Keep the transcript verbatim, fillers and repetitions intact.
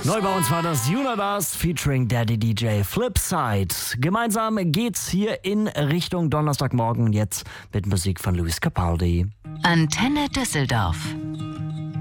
Neu bei uns war das Universe featuring Daddy D J Flipside. Gemeinsam geht's hier in Richtung Donnerstagmorgen, jetzt mit Musik von Luis Capaldi. Antenne Düsseldorf.